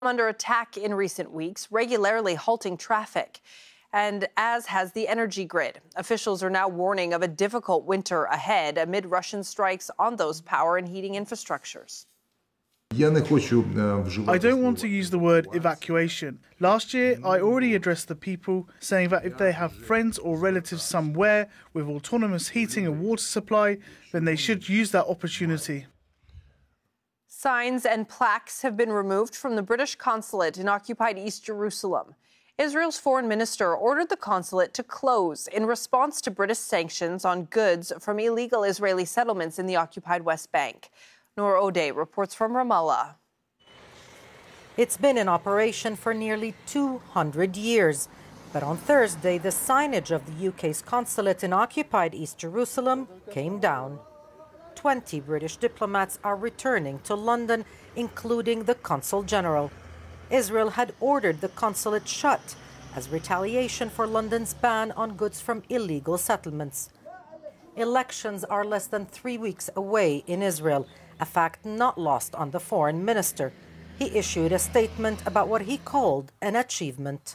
under attack in recent weeks, regularly halting traffic, and as has the energy grid. Officials are now warning of a difficult winter ahead amid Russian strikes on those power and heating infrastructures. I don't want to use the word evacuation. Last year, I already addressed the people, saying that if they have friends or relatives somewhere with autonomous heating and water supply, then they should use that opportunity. Signs and plaques have been removed from the British consulate in occupied East Jerusalem. Israel's foreign minister ordered the consulate to close in response to British sanctions on goods from illegal Israeli settlements in the occupied West Bank. Noor O'Day reports from Ramallah. It's been in operation for nearly 200 years. But on Thursday, the signage of the UK's consulate in occupied East Jerusalem came down. 20 British diplomats are returning to London, including the Consul General. Israel had ordered the consulate shut as retaliation for London's ban on goods from illegal settlements. Elections are less than 3 weeks away in Israel, a fact not lost on the foreign minister. He issued a statement about what he called an achievement.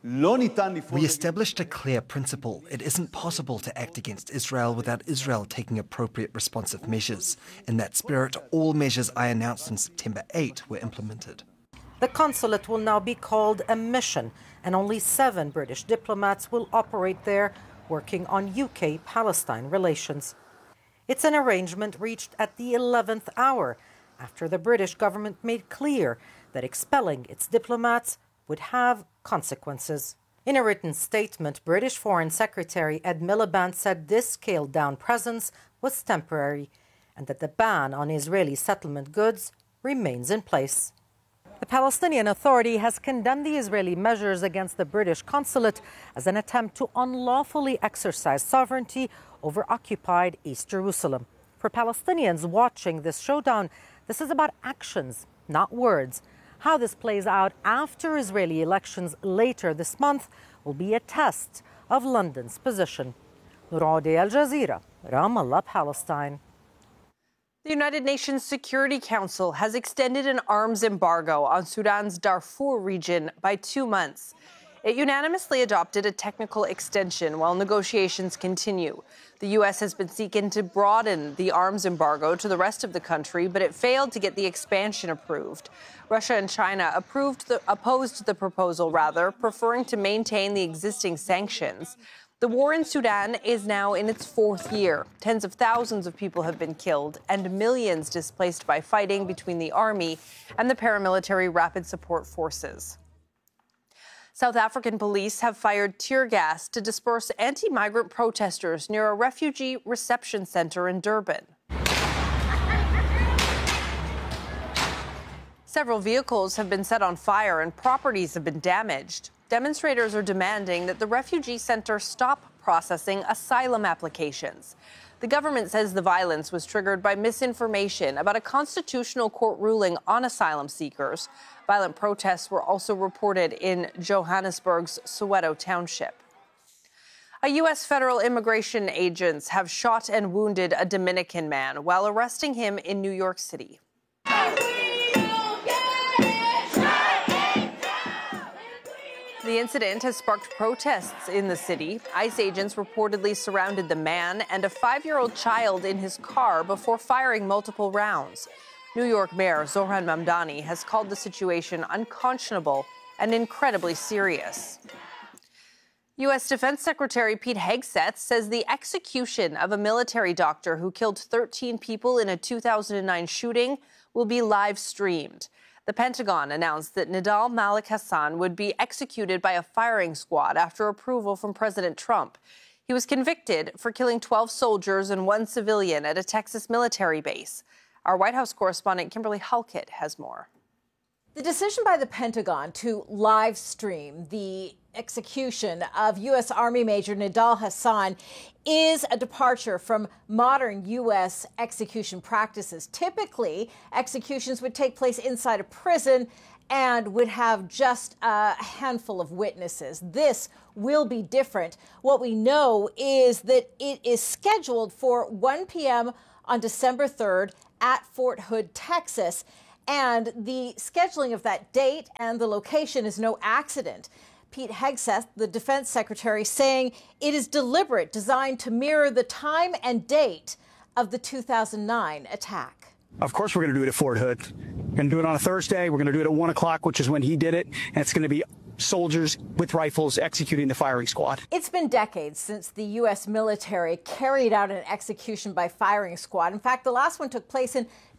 We established a clear principle. It isn't possible to act against Israel without Israel taking appropriate responsive measures. In that spirit, all measures I announced on September 8 were implemented. The consulate will now be called a mission, and only 7 British diplomats will operate there, working on UK-Palestine relations. It's an arrangement reached at the 11th hour, after the British government made clear that expelling its diplomats would have consequences. In a written statement, British Foreign Secretary Ed Miliband said this scaled-down presence was temporary and that the ban on Israeli settlement goods remains in place. The Palestinian Authority has condemned the Israeli measures against the British consulate as an attempt to unlawfully exercise sovereignty over occupied East Jerusalem. For Palestinians watching this showdown, this is about actions, not words. How this plays out after Israeli elections later this month will be a test of London's position. Noor O'Day, Al Jazeera, Ramallah, Palestine. The United Nations Security Council has extended an arms embargo on Sudan's Darfur region by 2 months. It unanimously adopted a technical extension while negotiations continue. The U.S. has been seeking to broaden the arms embargo to the rest of the country, but it failed to get the expansion approved. Russia and China opposed the proposal, preferring to maintain the existing sanctions. The war in Sudan is now in its 4th year. Tens of thousands of people have been killed and millions displaced by fighting between the army and the paramilitary rapid support forces. South African police have fired tear gas to disperse anti-migrant protesters near a refugee reception center in Durban. Several vehicles have been set on fire and properties have been damaged. Demonstrators are demanding that the refugee center stop processing asylum applications. The government says the violence was triggered by misinformation about a constitutional court ruling on asylum seekers. Violent protests were also reported in Johannesburg's Soweto Township. A U.S. federal immigration agents have shot and wounded a Dominican man while arresting him in New York City. The incident has sparked protests in the city. ICE agents reportedly surrounded the man and a 5-year-old child in his car before firing multiple rounds. New York Mayor Zohran Mamdani has called the situation unconscionable and incredibly serious. U.S. Defense Secretary Pete Hegseth says the execution of a military doctor who killed 13 people in a 2009 shooting will be live-streamed. The Pentagon announced that Nidal Malik Hassan would be executed by a firing squad after approval from President Trump. He was convicted for killing 12 soldiers and 1 civilian at a Texas military base. Our White House correspondent Kimberly Halkett has more. The decision by the Pentagon to live stream the execution of U.S. Army Major Nidal Hassan is a departure from modern U.S. execution practices. Typically, executions would take place inside a prison and would have just a handful of witnesses. This will be different. What we know is that it is scheduled for 1 p.m. on December 3rd at Fort Hood, Texas. And the scheduling of that date and the location is no accident. Pete Hegseth, the defense secretary, saying it is deliberate, designed to mirror the time and date of the 2009 attack. Of course, we're going to do it at Fort Hood. We're going to do it on a Thursday. We're going to do it at 1 o'clock, which is when he did it. And it's going to be soldiers with rifles executing the firing squad. It's been decades since the U.S. military carried out an execution by firing squad. In fact, the last one took place in